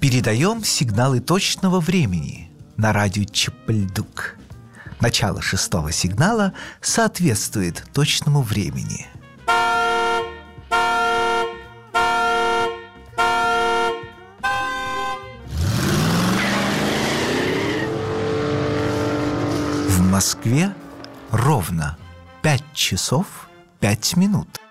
Передаем сигналы точного времени на радио Чапальдук. Начало 6-го сигнала соответствует точному времени. В Москве ровно 5 часов 5 минут.